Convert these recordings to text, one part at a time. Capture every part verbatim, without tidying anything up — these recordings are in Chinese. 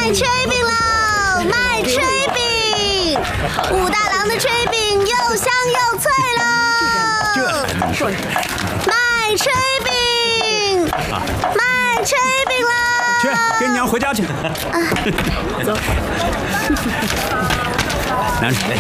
卖炊饼喽！卖炊饼，武大郎的炊饼又香又脆喽！ 这卖炊饼，卖炊饼喽！ 去，跟娘回家去。走。拿水。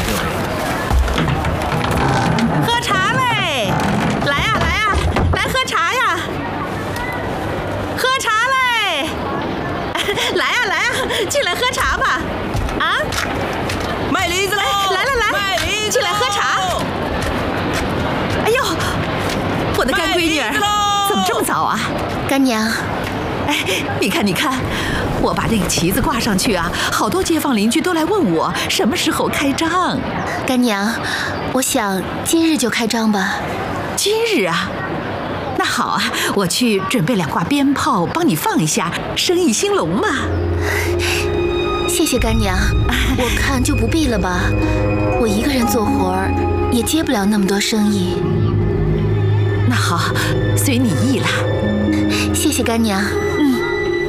喝茶嘞！来呀来呀，来喝茶呀！喝茶嘞！来呀来呀，进来喝茶吧！啊， 卖梨子喽！ 来来来， 卖梨子， 进来喝茶。哎呦，我的干闺女儿，怎么这么早啊？ 干娘， 哎，你看你看，我把这个旗子挂上去啊，好多街坊邻居都来问我什么时候开张。 干娘，我想今日就开张吧。 今日啊？那好啊，我去准备两挂鞭炮，帮你放一下，生意兴隆嘛。 谢谢干娘，我看就不必了吧。我一个人做活儿，也接不了那么多生意。 那好，随你意了。 谢谢干娘。 嗯。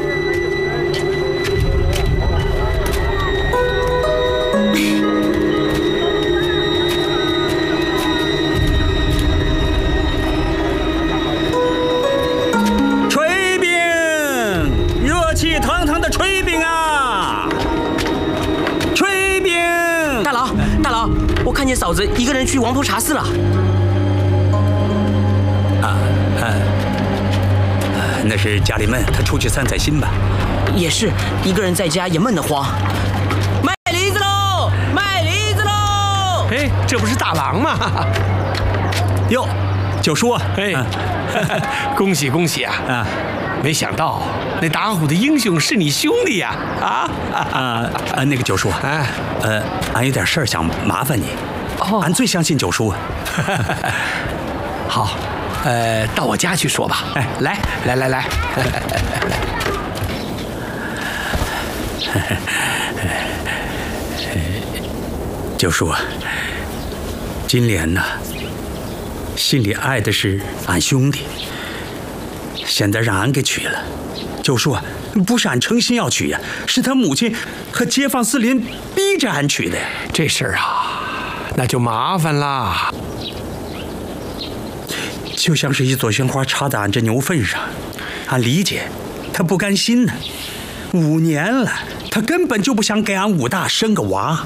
炊饼，热气腾腾的炊饼啊！炊饼。 大佬，大佬，我看见嫂子一个人去王婆茶室了。 啊啊，那是家里闷，她出去散散心吧。 也是，一个人在家也闷得慌。卖梨子喽！卖梨子喽！ 哎，这不是大郎吗？ 哟，九叔， 哎，恭喜恭喜啊！ 啊， 没想到那打虎的英雄是你兄弟呀！啊啊啊！那个九叔， 哎， 呃，俺有点事儿想麻烦你。 哦， 俺最相信九叔。 好，呃，到我家去说吧。哎，来来来来。 九叔啊，金莲呐，心里爱的是俺兄弟，现在让俺给娶了。九叔啊，不是俺诚心要娶呀，是他母亲和街坊四邻逼着俺娶的呀。 这事儿啊，那就麻烦啦。 就像是一朵鲜花插在俺这牛粪上，俺理解，他不甘心呢。五年了，他根本就不想给俺武大生个娃。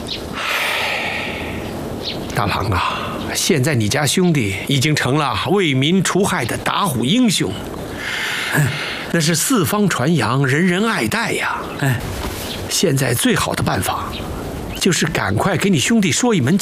大郎啊，现在你家兄弟已经成了为民除害的打虎英雄，那是四方传扬，人人爱戴呀。哎，现在最好的办法，就是赶快给你兄弟说一门